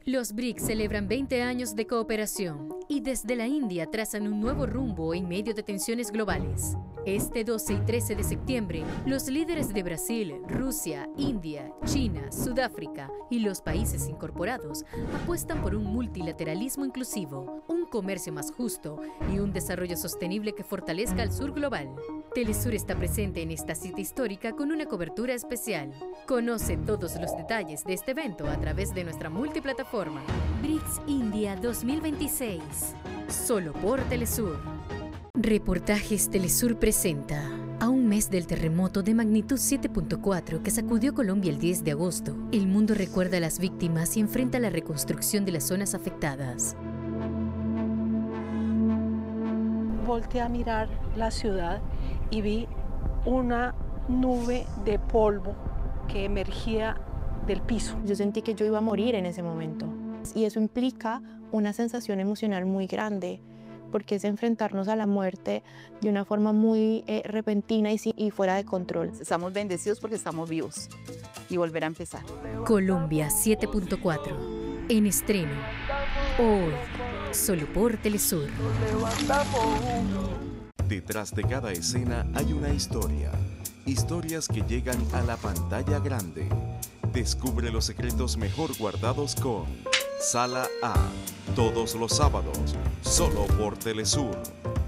Los BRICS celebran 20 años de cooperación y desde la India trazan un nuevo rumbo en medio de tensiones globales. Este 12 y 13 de septiembre, los líderes de Brasil, Rusia, India, China, Sudáfrica y los países incorporados apuestan por un multilateralismo inclusivo, un comercio más justo y un desarrollo sostenible que fortalezca al sur global. Telesur está presente en esta cita histórica con una cobertura especial. Conoce todos los detalles de este evento a través de nuestra multiplataforma. BRICS India 2026. Solo por Telesur. Reportajes Telesur presenta. A un mes del terremoto de magnitud 7.4 que sacudió Colombia el 10 de agosto, el mundo recuerda a las víctimas y enfrenta la reconstrucción de las zonas afectadas. Volteé a mirar la ciudad y vi una nube de polvo que emergía del piso. Yo sentí que yo iba a morir en ese momento y eso implica una sensación emocional muy grande porque es enfrentarnos a la muerte de una forma muy repentina y fuera de control. Estamos bendecidos porque estamos vivos y volver a empezar. Colombia 7.4 en estreno hoy, solo por Telesur. Detrás de cada escena hay una historia. Historias que llegan a la pantalla grande. Descubre los secretos mejor guardados con Sala A. Todos los sábados, solo por Telesur.